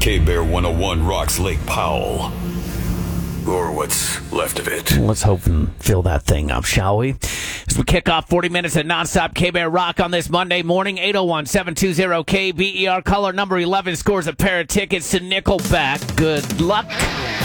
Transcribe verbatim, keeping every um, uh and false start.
K-Bear one oh one rocks Lake Powell. Or what's left of it. Let's hope and fill that thing up, shall we? As we kick off forty minutes of nonstop K-Bear rock on this Monday morning, eight oh one, seven two zero, K B E R. Caller number eleven scores a pair of tickets to Nickelback. Good luck.